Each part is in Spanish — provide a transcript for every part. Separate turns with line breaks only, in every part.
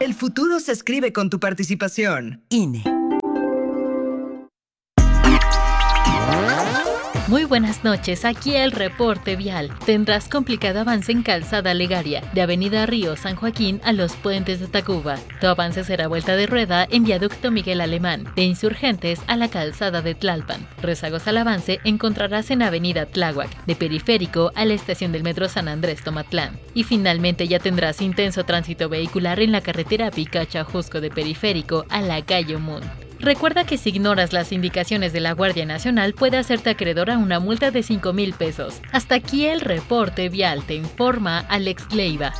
El futuro se escribe con tu participación.
INE.
Muy buenas noches, aquí el reporte vial. Tendrás complicado avance en Calzada Legaria, de Avenida Río San Joaquín a los Puentes de Tacuba. Tu avance será vuelta de rueda en Viaducto Miguel Alemán, de Insurgentes a la Calzada de Tlalpan. Rezagos al avance encontrarás en Avenida Tláhuac, de Periférico a la estación del Metro San Andrés Tomatlán. Y finalmente ya tendrás intenso tránsito vehicular en la carretera Picacha-Jusco de Periférico a la calle Omún. Recuerda que si ignoras las indicaciones de la Guardia Nacional puede hacerte acreedor a una multa de 5,000 pesos. Hasta aquí el reporte vial, te informa Alex Leiva.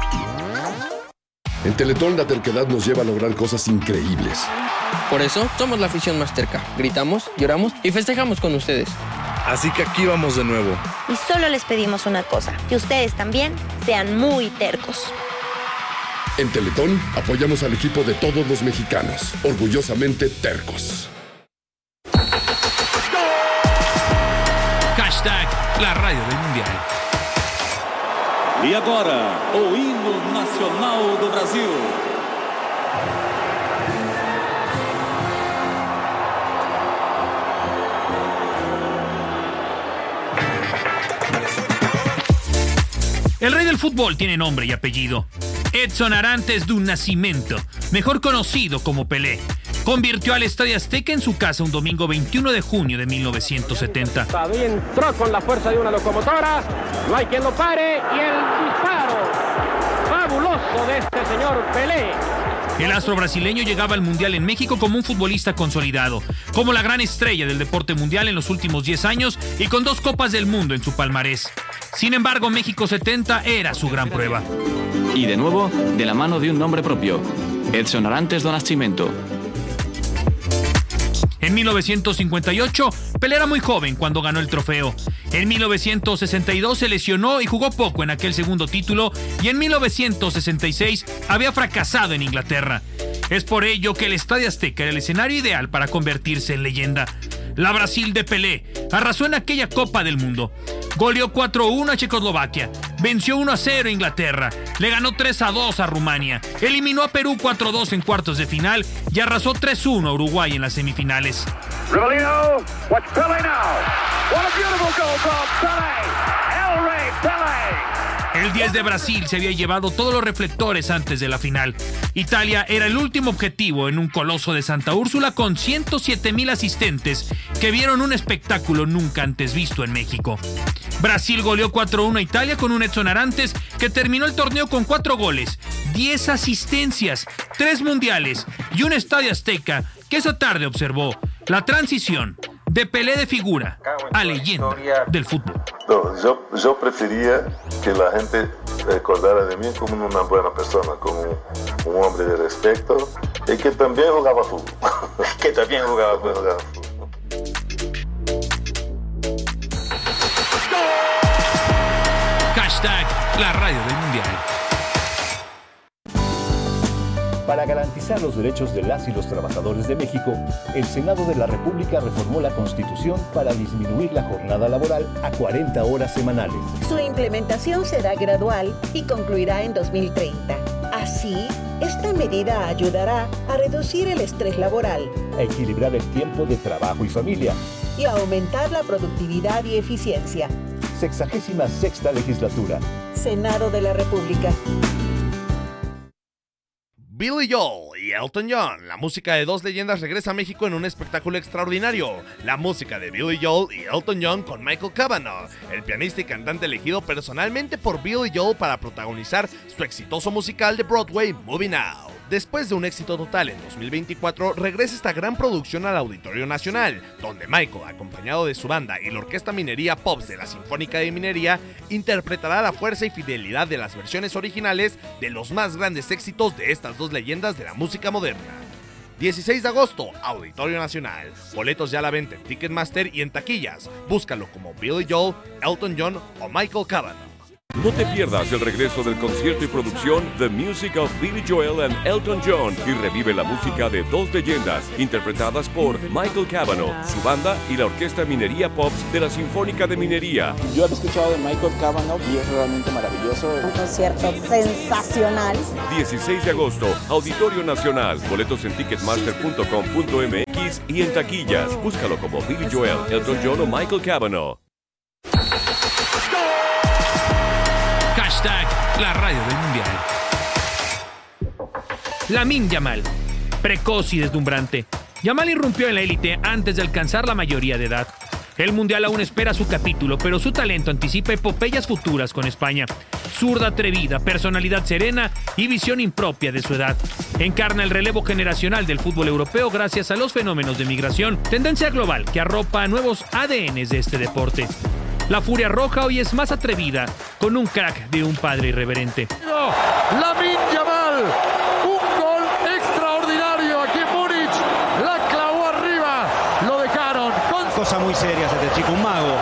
En Teletón la terquedad nos lleva a lograr cosas increíbles.
Por eso somos la afición más terca. Gritamos, lloramos y festejamos con ustedes.
Así que aquí vamos de nuevo.
Y solo les pedimos una cosa, que ustedes también sean muy tercos.
En Teletón apoyamos al equipo de todos los mexicanos, orgullosamente tercos.
Hashtag la radio del Mundial.
E agora, o hino nacional do Brasil.
El rey del fútbol tiene nombre y apellido. Edson Arantes do Nascimento, mejor conocido como Pelé, convirtió al Estadio Azteca en su casa un domingo 21 de junio de 1970.
Entró con la fuerza de una locomotora, no hay quien lo pare, y el disparo fabuloso de este señor Pelé.
El astro brasileño llegaba al Mundial en México como un futbolista consolidado, como la gran estrella del deporte mundial en los últimos 10 años y con 2 Copas del Mundo en su palmarés. Sin embargo, México 70 era su gran prueba.
Y de nuevo, de la mano de un nombre propio, Edson Arantes do Nascimento.
En 1958, Pelé era muy joven cuando ganó el trofeo. En 1962 se lesionó y jugó poco en aquel segundo título, y en 1966 había fracasado en Inglaterra. Es por ello que el Estadio Azteca era el escenario ideal para convertirse en leyenda. La Brasil de Pelé arrasó en aquella Copa del Mundo. Goleó 4-1 a Checoslovaquia, venció 1-0 a Inglaterra, le ganó 3-2 a Rumania, eliminó a Perú 4-2 en cuartos de final y arrasó 3-1 a Uruguay en las semifinales.
Rivelino, watch Pelé now. What a beautiful goal from Pelé. El Rey Pelé.
El 10 de Brasil se había llevado todos los reflectores antes de la final. Italia era el último objetivo en un coloso de Santa Úrsula con 107,000 asistentes que vieron un espectáculo nunca antes visto en México. Brasil goleó 4-1 a Italia con un Edson Arantes que terminó el torneo con 4 goles, 10 asistencias, 3 mundiales y un Estadio Azteca que esa tarde observó la transición de Pelé de figura a leyenda del fútbol.
No, yo prefería que la gente recordara de mí como una buena persona, como un hombre de respeto y que también jugaba fútbol. Que también jugaba fútbol.
Hashtag la radio del Mundial.
Para garantizar los derechos de las y los trabajadores de México, el Senado de la República reformó la Constitución para disminuir la jornada laboral a 40 horas semanales.
Su implementación será gradual y concluirá en 2030. Así, esta medida ayudará a reducir el estrés laboral,
a equilibrar el tiempo de trabajo y familia
y a aumentar la productividad y eficiencia.
66ª legislatura.
Senado de la República.
Billy Joel y Elton John, la música de 2 leyendas regresa a México en un espectáculo extraordinario. La música de Billy Joel y Elton John con Michael Cavanagh, el pianista y cantante elegido personalmente por Billy Joel para protagonizar su exitoso musical de Broadway, Moving Now. Después de un éxito total en 2024, regresa esta gran producción al Auditorio Nacional, donde Michael, acompañado de su banda y la Orquesta Minería Pops de la Sinfónica de Minería, interpretará la fuerza y fidelidad de las versiones originales de los más grandes éxitos de estas 2 leyendas de la música moderna. 16 de agosto, Auditorio Nacional. Boletos ya a la venta en Ticketmaster y en taquillas. Búscalo como Billy Joel, Elton John o Michael Cavanagh.
No te pierdas el regreso del concierto y producción The Music of Billy Joel and Elton John y revive la música de dos leyendas interpretadas por Michael Cavanaugh, su banda y la Orquesta Minería Pops de la Sinfónica de Minería.
Yo he escuchado de Michael Cavanaugh y es realmente maravilloso.
Un concierto sensacional.
16 de agosto, Auditorio Nacional. Boletos en ticketmaster.com.mx y en taquillas. Búscalo como Billy Joel, Elton John o Michael Cavanaugh.
La radio del mundial. Lamine Yamal, precoz y deslumbrante. Yamal irrumpió en la élite antes de alcanzar la mayoría de edad. El mundial aún espera su capítulo, pero su talento anticipa epopeyas futuras con España. Zurda atrevida, personalidad serena y visión impropia de su edad. Encarna el relevo generacional del fútbol europeo gracias a los fenómenos de migración, tendencia global que arropa nuevos ADNs de este deporte. La Furia Roja hoy es más atrevida, con un crack de un padre irreverente.
Lamine Yamal, un gol extraordinario aquí en Múnich, la clavó arriba, lo dejaron.
Cosa muy seria este chico, un mago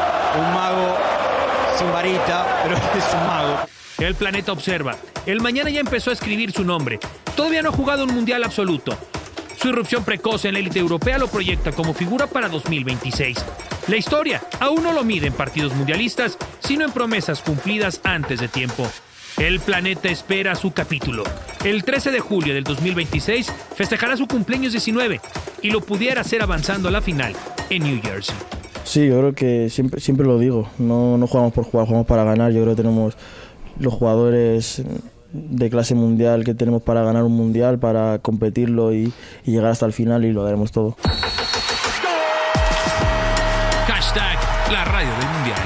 sin varita, pero es un mago.
El planeta observa, el mañana ya empezó a escribir su nombre, todavía no ha jugado un mundial absoluto. Su irrupción precoz en la élite europea lo proyecta como figura para 2026. La historia aún no lo mide en partidos mundialistas, sino en promesas cumplidas antes de tiempo. El planeta espera su capítulo. El 13 de julio del 2026 festejará su cumpleaños 19 y lo pudiera hacer avanzando a la final en New Jersey.
Sí, yo creo que siempre lo digo, no jugamos por jugar, jugamos para ganar. Yo creo que tenemos los jugadores de clase mundial que tenemos para ganar un mundial, para competirlo y llegar hasta el final, y lo daremos todo.
Hashtag la radio del mundial.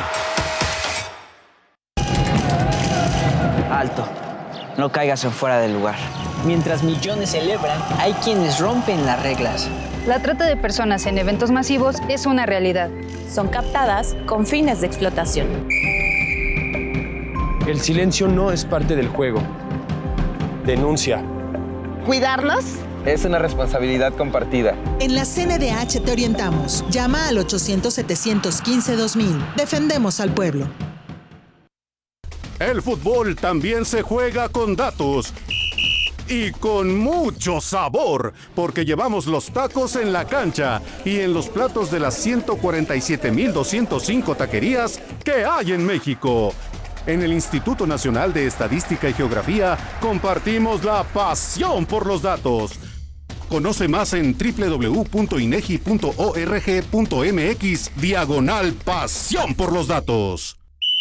Alto, no caigas en fuera del lugar. Mientras millones celebran, hay quienes rompen las reglas.
La trata de personas en eventos masivos es una realidad.
Son captadas con fines de explotación.
El silencio no es parte del juego. Denuncia.
¿Cuidarnos?
Es una responsabilidad compartida.
En la CNDH te orientamos. Llama al 800-715-2000. Defendemos al pueblo.
El fútbol también se juega con datos. Y con mucho sabor, porque llevamos los tacos en la cancha y en los platos de las 147,205 taquerías que hay en México. En el Instituto Nacional de Estadística y Geografía compartimos la pasión por los datos. Conoce más en www.inegi.org.mx/pasión por los datos.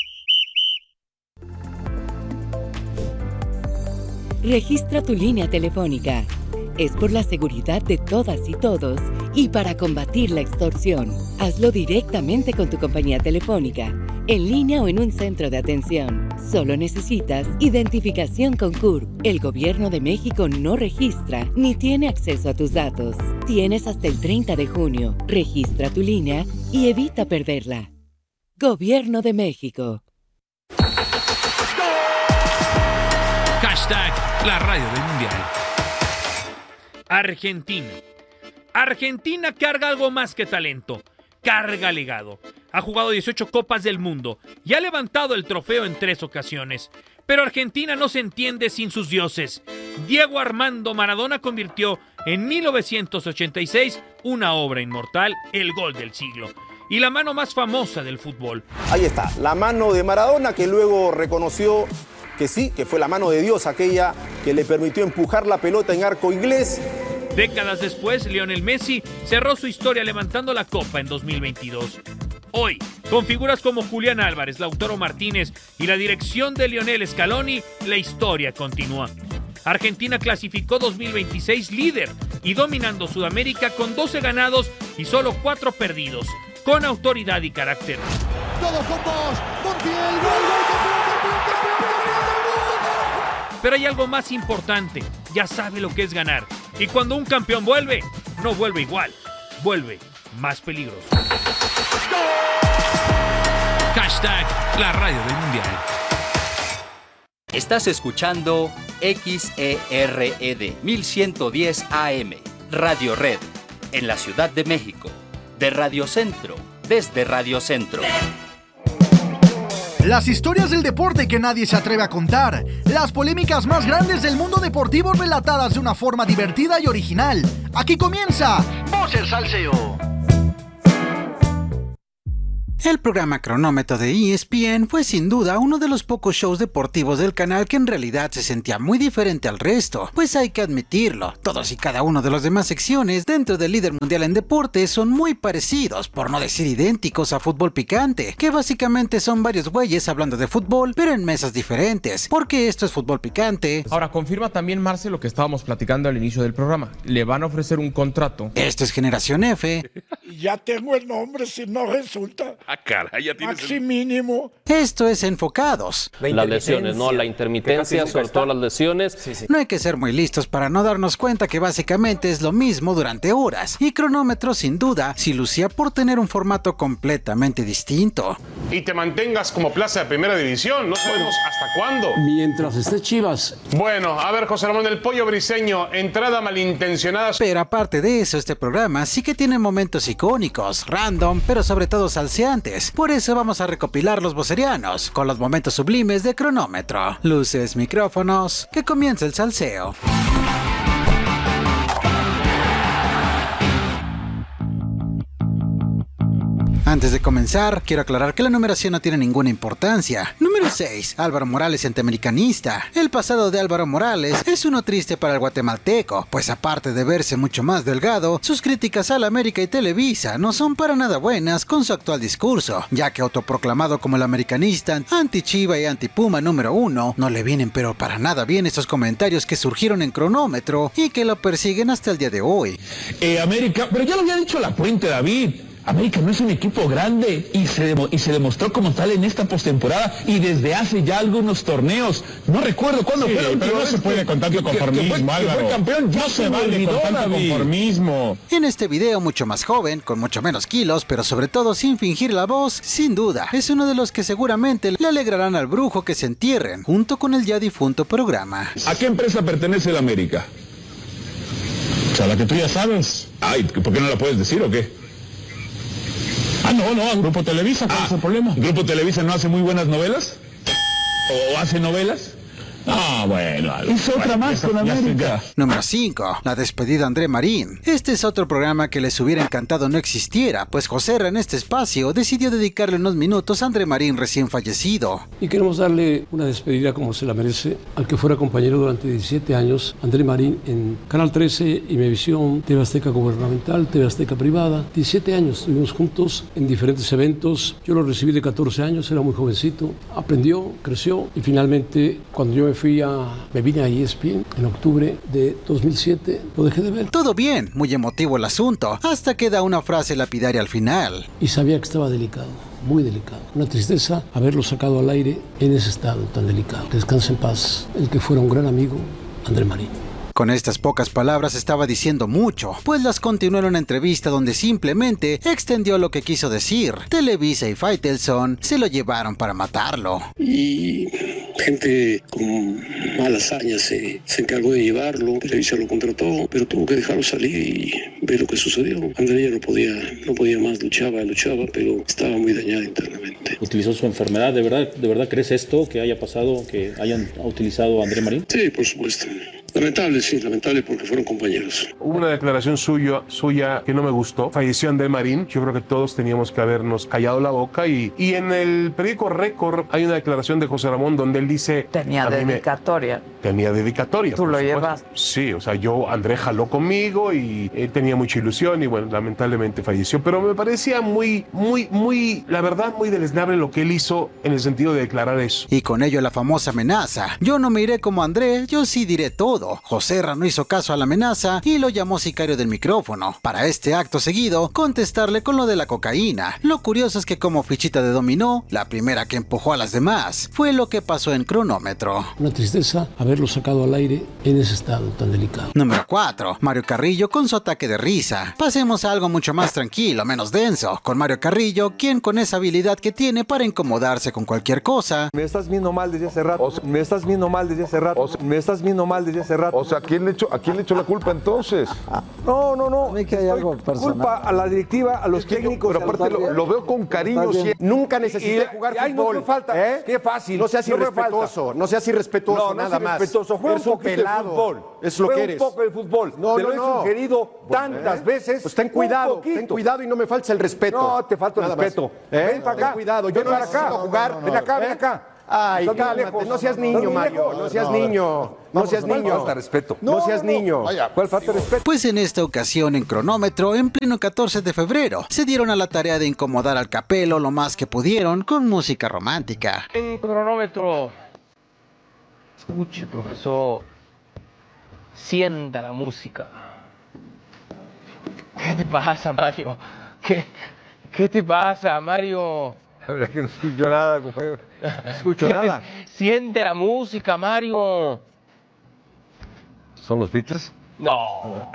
Registra tu línea telefónica. Es por la seguridad de todas y todos y para combatir la extorsión. Hazlo directamente con tu compañía telefónica, en línea o en un centro de atención. Solo necesitas identificación con CURP. El Gobierno de México no registra ni tiene acceso a tus datos. Tienes hasta el 30 de junio. Registra tu línea y evita perderla. Gobierno de México.
Hashtag la radio del mundial. Argentina. Argentina carga algo más que talento. Carga legado. Ha jugado 18 Copas del Mundo y ha levantado el trofeo en 3 ocasiones. Pero Argentina no se entiende sin sus dioses. Diego Armando Maradona convirtió en 1986 una obra inmortal, el gol del siglo. Y la mano más famosa del fútbol.
Ahí está, la mano de Maradona, que luego reconoció que sí, que fue la mano de Dios aquella que le permitió empujar la pelota en arco inglés.
Décadas después, Lionel Messi cerró su historia levantando la Copa en 2022. Hoy, con figuras como Julián Álvarez, Lautaro Martínez y la dirección de Lionel Scaloni, la historia continúa. Argentina clasificó 2026 líder y dominando Sudamérica con 12 ganados y solo 4 perdidos, con autoridad y carácter.
Todos con vos, Montiel, gol,
Pero hay algo más importante, ya sabe lo que es ganar. Y cuando un campeón vuelve, no vuelve igual, vuelve más peligroso. Hashtag la radio del mundial.
Estás escuchando XERED 1110 AM, Radio Red, en la Ciudad de México, de Radio Centro, desde Radio Centro.
Las historias del deporte que nadie se atreve a contar. Las polémicas más grandes del mundo deportivo relatadas de una forma divertida y original. Aquí comienza Voz el Salseo.
El programa Cronómetro de ESPN fue sin duda uno de los pocos shows deportivos del canal que en realidad se sentía muy diferente al resto, pues hay que admitirlo, todos y cada uno de los demás secciones dentro del líder mundial en deportes son muy parecidos, por no decir idénticos a Fútbol Picante, que básicamente son varios güeyes hablando de fútbol, pero en mesas diferentes, porque esto es Fútbol Picante.
Ahora, confirma también, Marce, lo que estábamos platicando al inicio del programa, le van a ofrecer un contrato.
Esto es Generación F.
Ya tengo el nombre, si no resulta.
Ah, caray, ya tienes
Maxi mínimo.
Esto es Enfocados.
Las lesiones, ¿no? La intermitencia, sobre todo las lesiones.
Sí. No hay que ser muy listos para no darnos cuenta que básicamente es lo mismo durante horas. Y Cronómetro, sin duda, sí lucía por tener un formato completamente distinto.
Y te mantengas como plaza de primera división, no sabemos hasta cuándo.
Mientras esté Chivas.
Bueno, a ver, José Ramón, el Pollo Briseño, entrada malintencionada.
Pero aparte de eso, este programa sí que tiene momentos icónicos, random, pero sobre todo salseantes. Por eso vamos a recopilar los vocerianos, con los momentos sublimes de Cronómetro. Luces, micrófonos, que comience el salseo. Antes de comenzar, quiero aclarar que la numeración no tiene ninguna importancia. Número 6. Álvaro Morales, antiamericanista. El pasado de Álvaro Morales es uno triste para el guatemalteco, pues aparte de verse mucho más delgado, sus críticas a la América y Televisa no son para nada buenas con su actual discurso, ya que autoproclamado como el americanista, anti-Chiva y anti-Puma número 1, no le vienen pero para nada bien estos comentarios que surgieron en Cronómetro y que lo persiguen hasta el día de hoy.
América, pero ya lo había dicho La Puente, David. América no es un equipo grande y se demostró como tal en esta postemporada y desde hace ya algunos torneos. No recuerdo cuándo fue la última
vez. No se puede con tanto conformismo, Álvaro.
Fue campeón, ya no se vale con tanto conformismo.
En este video mucho más joven, con mucho menos kilos, pero sobre todo sin fingir la voz, sin duda, es uno de los que seguramente le alegrarán al brujo que se entierren, junto con el ya difunto programa.
¿A qué empresa pertenece la América? O sea, la que tú ya sabes. Ay, ¿por qué no la puedes decir o qué? No, Grupo Televisa, ¿cuál es el problema? ¿Grupo Televisa no hace muy buenas novelas? ¿O hace novelas? Bueno. Es otra más con América.
Número 5. La despedida de André Marín. Este es otro programa que les hubiera encantado no existiera, pues Joserra en este espacio decidió dedicarle unos minutos a André Marín recién fallecido.
Y queremos darle una despedida como se la merece al que fuera compañero durante 17 años, André Marín, en Canal 13, Imevisión, TV Azteca Gubernamental, TV Azteca Privada. 17 años estuvimos juntos en diferentes eventos. Yo lo recibí de 14 años, era muy jovencito. Aprendió, creció y finalmente cuando yo me vine a ESPN en octubre de 2007, lo dejé de ver.
Todo bien, muy emotivo el asunto, hasta que da una frase lapidaria al final.
Y sabía que estaba delicado, muy delicado. Una tristeza haberlo sacado al aire en ese estado tan delicado. Que descanse en paz el que fuera un gran amigo, André Marín.
Con estas pocas palabras estaba diciendo mucho, pues las continuó en una entrevista donde simplemente extendió lo que quiso decir. Televisa y Faitelson se lo llevaron para matarlo.
Y gente con malas hazañas se encargó de llevarlo, Televisa lo contrató, pero tuvo que dejarlo salir y ver lo que sucedió. Andrea no podía más, luchaba, pero estaba muy dañado internamente.
¿Utilizó su enfermedad? ¿De verdad crees esto que haya pasado, que hayan utilizado a André Marín?
Sí, por supuesto. Lamentable porque fueron compañeros.
Hubo una declaración suya que no me gustó. Falleció André Marín. Yo creo que todos teníamos que habernos callado la boca y en el periódico Récord hay una declaración de José Ramón donde él dice...
Tenía dedicatoria.
¿Tú
lo llevas?
Sí, o sea, André jaló conmigo y tenía mucha ilusión y bueno, lamentablemente falleció. Pero me parecía muy, la verdad, muy deleznable lo que él hizo en el sentido de declarar eso.
Y con ello la famosa amenaza. Yo no me iré como André, yo sí diré todo. Joserra no hizo caso a la amenaza y lo llamó sicario del micrófono. Para este acto seguido, contestarle con lo de la cocaína. Lo curioso es que como fichita de dominó, la primera que empujó a las demás fue lo que pasó en Cronómetro.
Una tristeza haber haberlo sacado al aire en ese estado tan delicado.
Número 4. Mario Carrillo con su ataque de risa. Pasemos a algo mucho más tranquilo, menos denso, con Mario Carrillo, quien con esa habilidad que tiene para incomodarse con cualquier cosa.
Me estás viendo mal desde hace rato. Me estás viendo mal desde hace rato. Me estás viendo mal desde hace rato.
O sea, ¿a quién le echó la culpa entonces?
No.
Que hay algo personal.
Culpa a la directiva, a los técnicos.
Pero aparte lo veo con cariño.
Nunca necesité jugar fútbol.
No falta. Qué fácil.
No seas irrespetuoso. No seas irrespetuoso, nada más.
Juega un poquito de fútbol.
Es lo que eres.
Un poco de fútbol. Te lo he sugerido tantas veces.
Pues ten cuidado y no me faltes el respeto.
No, te falta el respeto. Ven para acá.
Ten cuidado, yo no necesito jugar.
Ven acá.
Ay, cálmate, no seas niño, Mario, no seas niño.
Falta respeto.
No seas niño.
¿Cuál falta de respeto?
Pues en esta ocasión en cronómetro, en pleno 14 de febrero, se dieron a la tarea de incomodar al Capelo lo más que pudieron con música romántica.
En cronómetro, escuche, profesor, sienta la música. ¿Qué te pasa, Mario? ¿Qué te pasa, Mario?
La verdad que no escucho nada, compañero. No escucho nada.
Siente la música, Mario.
¿Son los Beatles?
No.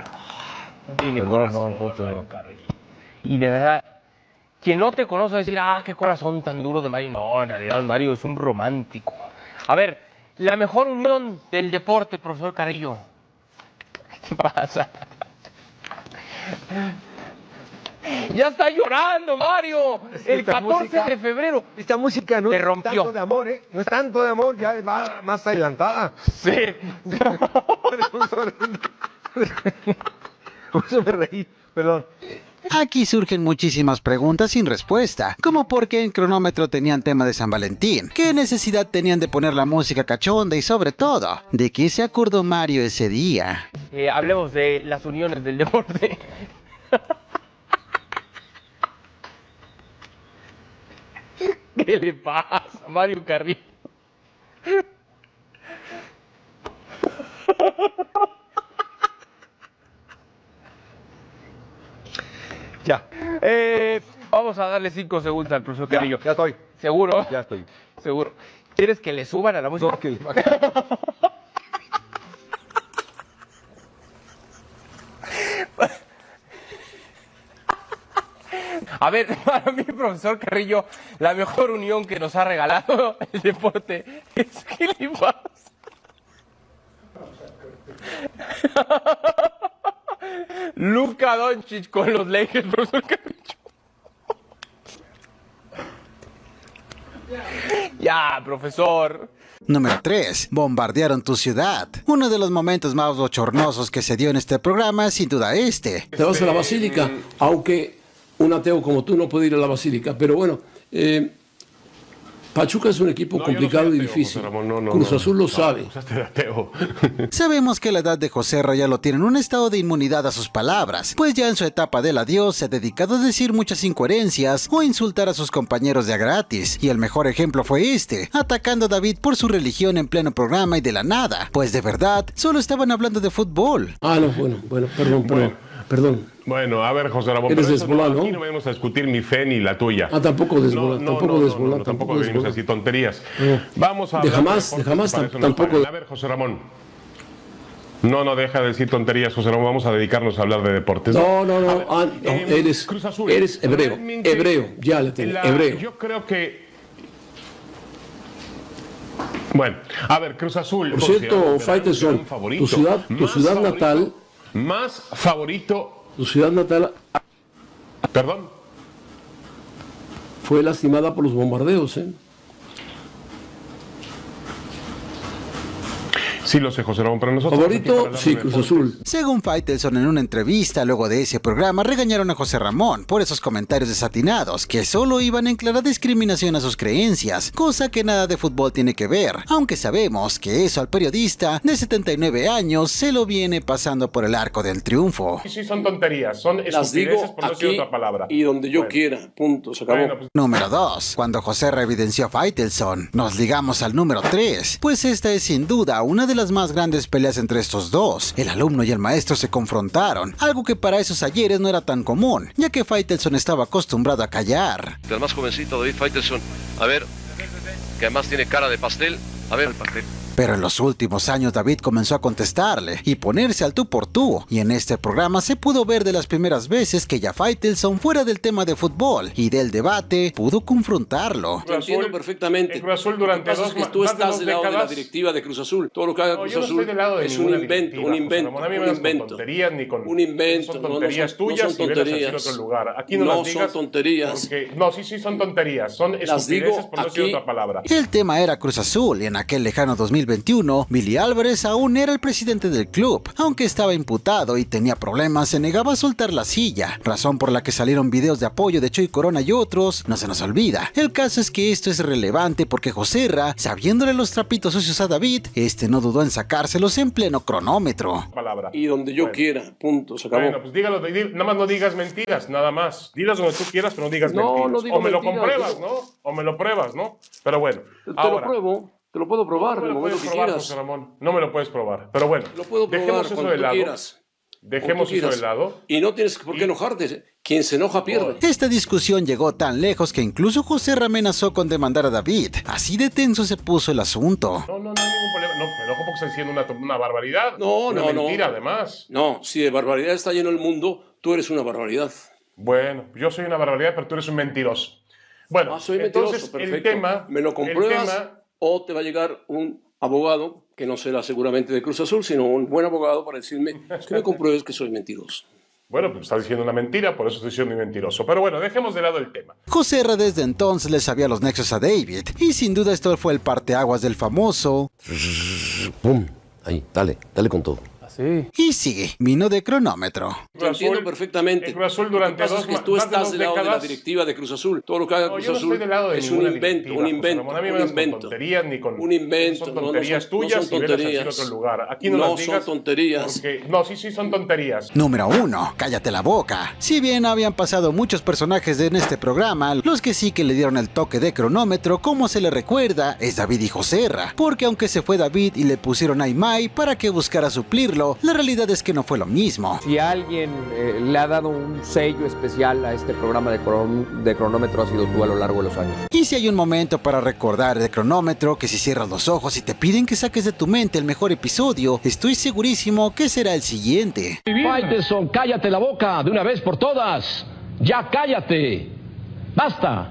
No.
Y de verdad, quien no te conoce va a decir, qué corazón tan duro de Mario. No, en realidad Mario es un romántico. A ver, la mejor unión del deporte, profesor Carrillo. ¿Qué pasa? Ya está llorando, Mario. El 14 de febrero.
Esta música no
te
es
rompió.
Tanto de amor, ¿eh? No es tanto de amor, ya va más adelantada.
Sí.
Por eso me reí, perdón.
Aquí surgen muchísimas preguntas sin respuesta, como por qué en cronómetro tenían tema de San Valentín, qué necesidad tenían de poner la música cachonda y sobre todo, ¿de qué se acordó Mario ese día?
Hablemos de las uniones del deporte. ¿Qué le pasa a Mario Carrillo?
Ya.
Vamos a darle 5 segundos al profesor Carrillo.
Ya estoy.
¿Seguro?
Ya estoy.
¿Seguro? ¿Quieres que le suban a la música?
Okay.
A ver, para mí, profesor Carrillo, la mejor unión que nos ha regalado el deporte es ¿qué le pasa? Luka Doncic con los Lakers, profesor Carrillo. Ya, profesor.
Número 3. Bombardearon tu ciudad. Uno de los momentos más bochornosos que se dio en este programa es sin duda este.
Te vas a la basílica, aunque un ateo como tú no puede ir a la basílica, pero bueno, Pachuca es un equipo complicado y difícil. Cruz Azul lo sabe.
Sabemos que la edad de Joserra ya lo tiene en un estado de inmunidad a sus palabras, pues ya en su etapa del adiós se ha dedicado a decir muchas incoherencias o insultar a sus compañeros de a gratis. Y el mejor ejemplo fue este, atacando a David por su religión en pleno programa y de la nada, pues de verdad solo estaban hablando de fútbol.
No, bueno, perdón.
Bueno, a ver, José Ramón,
eres desbolado, ¿no?
Aquí no vamos a discutir mi fe ni la tuya.
Tampoco desbolado.
Tampoco venimos así tonterías. Vamos a
de jamás, tampoco.
A ver, José Ramón. No, deja de decir tonterías, José Ramón. Vamos a dedicarnos a hablar de deportes.
No. Eres hebreo. Hebreo, ya le tengo. Hebreo.
Yo creo que. Bueno, a ver, Cruz Azul.
Por cierto, Faitelson, tu ciudad natal.
Más favorito.
Tu ciudad natal.
¿Perdón?
Fue lastimada por los bombardeos, ¿eh?
Sí, lo sé, José Ramón, pero nosotros...
Favorito, sí, Cruz Azul.
Según Faitelson, en una entrevista luego de ese programa, regañaron a José Ramón por esos comentarios desatinados, que solo iban en clara discriminación a sus creencias, cosa que nada de fútbol tiene que ver, aunque sabemos que eso al periodista de 79 años se lo viene pasando por el arco del triunfo.
Sí, son tonterías, son estupideces, por no decir otra palabra.
Y donde yo quiera, punto, se acabó.
Bueno, pues...
Número 2. Cuando José reevidenció a Faitelson, nos ligamos al número 3, pues esta es sin duda una de las más grandes peleas entre estos dos. El alumno y el maestro se confrontaron, algo que para esos ayeres no era tan común, ya que Faitelson estaba acostumbrado a callar.
El más jovencito, David Faitelson, a ver, que además tiene cara de pastel, a ver,
Pero en los últimos años David comenzó a contestarle y ponerse al tú por tú, y en este programa se pudo ver de las primeras veces que ya Faitelson, fuera del tema de fútbol y del debate, pudo confrontarlo.
Te entiendo perfectamente.
Cruz Azul durante
Lo que pasa es que tú estás del lado de la directiva de Cruz Azul. Todo lo que haga Cruz Azul es un invento, un invento, un invento. Un invento.
Son tonterías tuyas y velas en otro lugar. Aquí no las digas.
Son tonterías.
No, sí son tonterías. Son estupideces, por no decir otra palabra.
El tema era Cruz Azul, y en aquel lejano 2021, Billy Álvarez aún era el presidente del club. Aunque estaba imputado y tenía problemas, se negaba a soltar la silla, razón por la que salieron videos de apoyo de Chuy Corona y otros, no se nos olvida. El caso es que esto es relevante porque Joserra, sabiéndole los trapitos sucios a David, no dudó en sacárselos en pleno cronómetro.
Y donde yo quiera, punto, se acabó.
Bueno, pues dígalo, nada más no digas mentiras, nada más. Dilas donde tú quieras, pero no digas mentiras.
No digo
o me
mentiras,
lo compruebas, ¿no? O me lo pruebas, ¿no? Pero bueno,
lo pruebo. Te lo puedo probar en el momento que quieras.
José Ramón. No me lo puedes probar. Pero bueno,
lo puedo probar
dejemos eso de lado. Dejemos eso de lado.
Y no tienes por qué enojarte. Quien se enoja pierde.
Esta discusión llegó tan lejos que incluso Joserra amenazó con demandar a David. Así de tenso se puso el asunto.
No hay ningún problema. No, me enojo porque está diciendo una barbaridad.
Una
mentira, además.
No, si de barbaridad está lleno el mundo, tú eres una barbaridad.
Bueno, yo soy una barbaridad, pero tú eres un mentiroso. Bueno,
soy
entonces
perfecto.
El tema...
¿Me lo compruebas o te va a llegar un abogado, que no será seguramente de Cruz Azul, sino un buen abogado para decirme que me compruebes que soy mentiroso?
Bueno, pues está diciendo una mentira, por eso estoy siendo mentiroso. Pero bueno, dejemos de lado el tema.
Joserra desde entonces le sabía los nexos a David, y sin duda esto fue el parteaguas del famoso...
¡Pum! Ahí, dale con todo.
Sí. Y sí, vino de cronómetro.
Te entiendo perfectamente.
Cruz Azul durante
Lo que pasa es que tú estás del lado de la directiva de Cruz Azul. Todo lo que haga Cruz Azul es un invento, un invento, un invento.
Son tonterías tuyas y velas en otro lugar. Aquí no las digas.
Son tonterías.
No, sí son tonterías.
Número 1. Cállate la boca. Si bien habían pasado muchos personajes en este programa, los que sí que le dieron el toque de cronómetro, como se le recuerda, es David y Joserra. Porque aunque se fue David y le pusieron a Imai para que buscara suplirlo, la realidad es que no fue lo mismo.
Si alguien le ha dado un sello especial a este programa de cronómetro, ha sido tú a lo largo de los años.
Y si hay un momento para recordar de cronómetro, que si cierras los ojos y te piden que saques de tu mente el mejor episodio, estoy segurísimo que será el siguiente.
Faitelson, cállate la boca de una vez por todas. Ya cállate. Basta.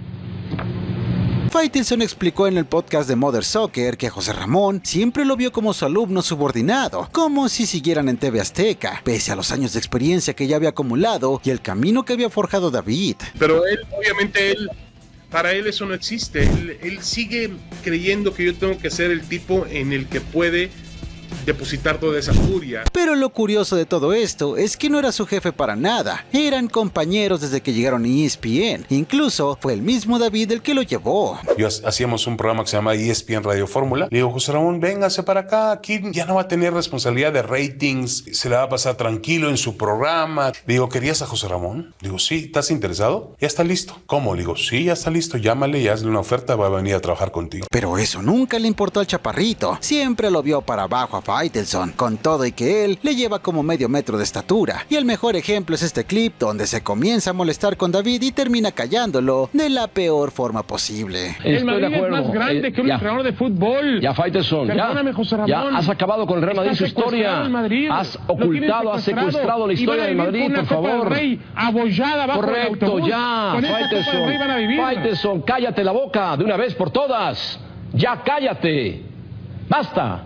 Faitelson explicó en el podcast de Mother Soccer que José Ramón siempre lo vio como su alumno subordinado, como si siguieran en TV Azteca, pese a los años de experiencia que ya había acumulado y el camino que había forjado David.
Pero obviamente para él eso no existe. Él sigue creyendo que yo tengo que ser el tipo en el que puede depositar toda esa furia.
Pero lo curioso de todo esto es que no era su jefe para nada. Eran compañeros desde que llegaron a ESPN. Incluso fue el mismo David el que lo llevó.
Hacíamos un programa que se llama ESPN Radio Fórmula. Le digo, José Ramón, véngase para acá. Aquí ya no va a tener responsabilidad de ratings. Se le va a pasar tranquilo en su programa. Le digo, ¿querías a José Ramón? Le digo, sí, ¿estás interesado? Ya está listo. ¿Cómo? Le digo, sí, ya está listo. Llámale y hazle una oferta. Va a venir a trabajar contigo.
Pero eso nunca le importó al chaparrito. Siempre lo vio para abajo a Faitelson, con todo y que él le lleva como medio metro de estatura. Y el mejor ejemplo es este clip donde se comienza a molestar con David y termina callándolo de la peor forma posible.
El Madrid
es más grande que un entrenador de fútbol.
Ya, Faitelson,
perdóname, José Ramón.
Ya has acabado con el Real Madrid, su historia. Has ocultado, has secuestrado la historia del Madrid, por favor. Correcto, ya, Faitelson, cállate la boca de una vez por todas. Ya cállate. Basta.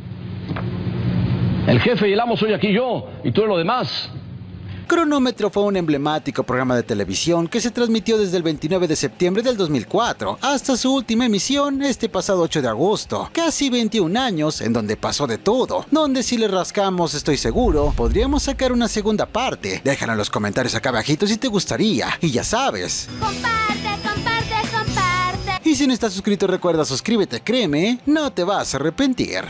El jefe y el amo soy aquí yo, y tú eres lo demás.
Cronómetro fue un emblemático programa de televisión que se transmitió desde el 29 de septiembre del 2004 hasta su última emisión este pasado 8 de agosto. Casi 21 años en donde pasó de todo, donde si le rascamos estoy seguro podríamos sacar una segunda parte. Déjalo en los comentarios acá abajito si te gustaría, y ya sabes. Comparte. Y si no estás suscrito, recuerda suscríbete, créeme, no te vas a arrepentir.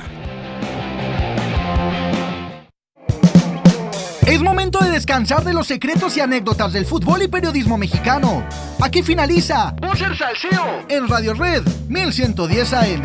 Es momento de descansar de los secretos y anécdotas del fútbol y periodismo mexicano. Aquí finaliza Voz del Salseo en Radio Red 1110 AM.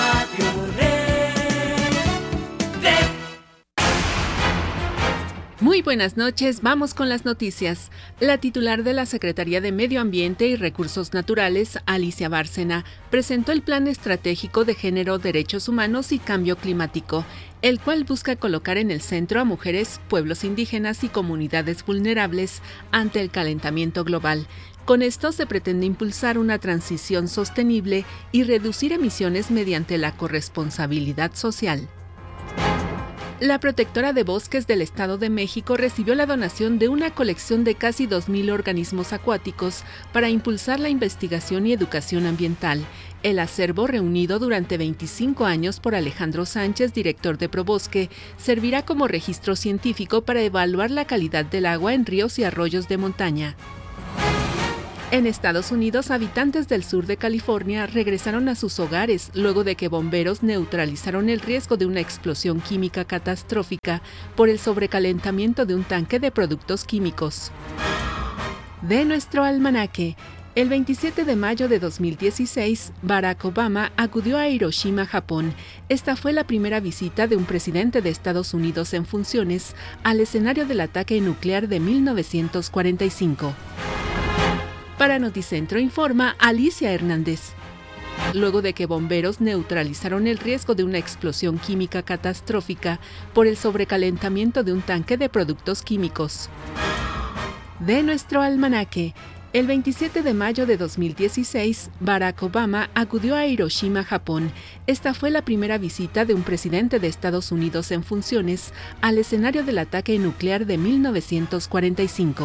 Muy
Muy buenas noches, vamos con las noticias. La titular de la Secretaría de Medio Ambiente y Recursos Naturales, Alicia Bárcena, presentó el Plan Estratégico de Género, Derechos Humanos y Cambio Climático, el cual busca colocar en el centro a mujeres, pueblos indígenas y comunidades vulnerables ante el calentamiento global. Con esto se pretende impulsar una transición sostenible y reducir emisiones mediante la corresponsabilidad social. La Protectora de Bosques del Estado de México recibió la donación de una colección de casi 2,000 organismos acuáticos para impulsar la investigación y educación ambiental. El acervo, reunido durante 25 años por Alejandro Sánchez, director de Probosque, servirá como registro científico para evaluar la calidad del agua en ríos y arroyos de montaña. En Estados Unidos, habitantes del sur de California regresaron a sus hogares luego de que bomberos neutralizaron el riesgo de una explosión química catastrófica por el sobrecalentamiento de un tanque de productos químicos. De nuestro almanaque, el 27 de mayo de 2016, Barack Obama acudió a Hiroshima, Japón. Esta fue la primera visita de un presidente de Estados Unidos en funciones al escenario del ataque nuclear de 1945. Para Noticentro informa Alicia Hernández. Luego de que bomberos neutralizaron el riesgo de una explosión química catastrófica por el sobrecalentamiento de un tanque de productos químicos. De nuestro almanaque, el 27 de mayo de 2016, Barack Obama acudió a Hiroshima, Japón. Esta fue la primera visita de un presidente de Estados Unidos en funciones al escenario del ataque nuclear de 1945.